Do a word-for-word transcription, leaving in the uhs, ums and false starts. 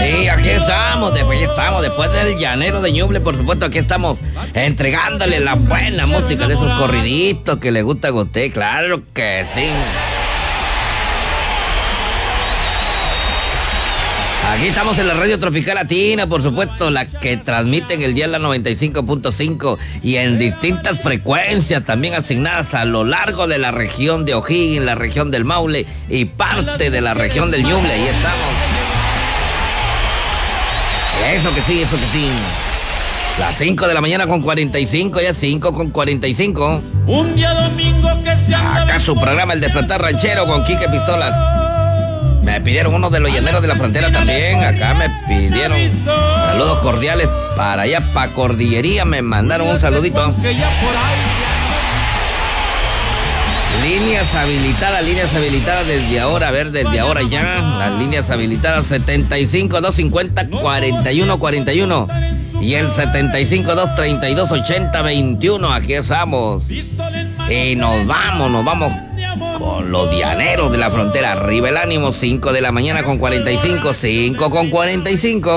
Sí, aquí estamos, después estamos, después del llanero de Ñuble, por supuesto, aquí estamos entregándole la buena música de esos corriditos que le gusta a usted, claro que sí. Aquí estamos en la Radio Tropical Latina, por supuesto, la que transmite en el día la noventa y cinco punto cinco y en distintas frecuencias también asignadas a lo largo de la región de O'Higgins, la región del Maule y parte de la región del Ñuble. Ahí estamos. Eso que sí, eso que sí. Las cinco de la mañana con cuarenta y cinco, ya cinco con cuarenta y cinco. Un día domingo que se Acá su programa El Despertar Ranchero con Quique Pistolas. Me pidieron uno de los llaneros de la frontera también. Acá me pidieron saludos cordiales para allá, para Cordillería. Me mandaron un saludito. Líneas habilitadas, líneas habilitadas desde ahora. A ver, desde ahora ya. Las líneas habilitadas setenta y cinco, doscientos cincuenta, cuarenta y uno cuarenta y uno. Y el setenta y cinco, doscientos treinta y dos, ochenta, veintiuno. Aquí estamos. Y nos vamos, nos vamos con los dianeros de la frontera. Arriba el ánimo, cinco de la mañana con cuarenta y cinco, cinco con cuarenta y cinco.